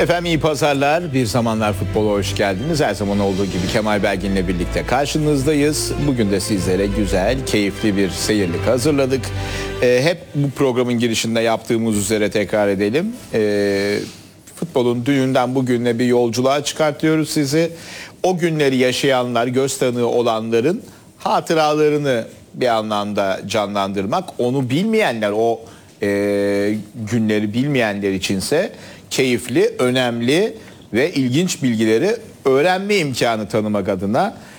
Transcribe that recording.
Efendim iyi pazarlar. Bir Zamanlar Futbola hoş geldiniz. Her zaman olduğu gibi Kemal Belgin'le birlikte karşınızdayız. Bugün de sizlere güzel, keyifli bir seyirlik hazırladık. Hep bu programın girişinde yaptığımız üzere tekrar edelim. Futbolun düğünden bugüne bir yolculuğa çıkartıyoruz sizi. O günleri yaşayanlar, göz tanığı olanların hatıralarını bir anlamda canlandırmak. Onu bilmeyenler, o günleri bilmeyenler içinse keyifli, önemli ve ilginç bilgileri öğrenme imkanı tanımak adına